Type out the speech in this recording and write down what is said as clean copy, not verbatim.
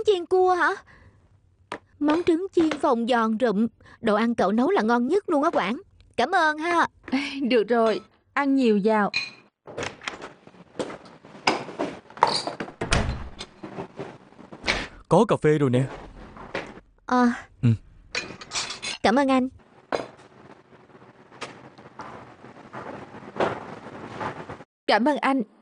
chiên cua hả? Món trứng chiên phồng giòn rụm. Đồ ăn cậu nấu là ngon nhất luôn á Quảng. Cảm ơn ha. Được rồi, ăn nhiều vào. Có cà phê rồi nè. Ừ. Cảm ơn anh. Cảm ơn anh.